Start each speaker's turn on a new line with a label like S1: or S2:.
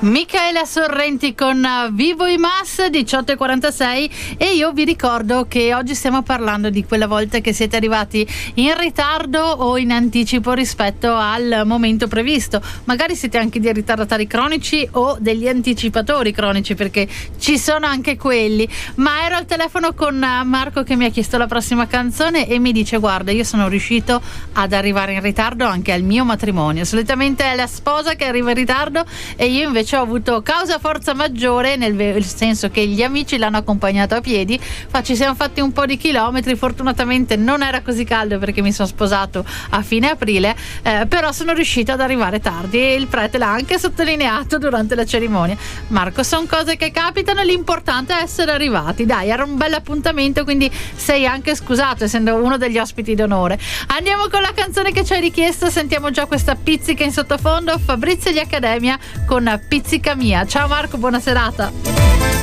S1: Micaela Sorrenti con Vivo i Mas 18:46, e io vi ricordo che oggi stiamo parlando di quella volta che siete arrivati in ritardo o in anticipo rispetto al momento previsto. Magari siete anche dei ritardatari cronici o degli anticipatori cronici, perché ci sono anche quelli. Ma ero al telefono con Marco che mi ha chiesto la prossima canzone e mi dice: guarda, io sono riuscito ad arrivare in ritardo anche al mio matrimonio. Solitamente è la sposa che arriva in ritardo e io invece ho avuto causa forza maggiore, nel senso che gli amici l'hanno accompagnato a piedi. Ci siamo fatti un po' di chilometri, fortunatamente non era così caldo perché mi sono sposato a fine aprile, però sono riuscito ad arrivare tardi e il prete l'ha anche sottolineato durante la cerimonia. Marco, sono cose che capitano, l'importante è essere arrivati. Dai, era un bel appuntamento, quindi sei anche scusato essendo uno degli ospiti d'onore. Andiamo con la canzone che ci hai richiesto, sentiamo già questa pizzica in sottofondo, Fabrizio e gli Accademia con Pizzica Mia. Ciao Marco, buona serata.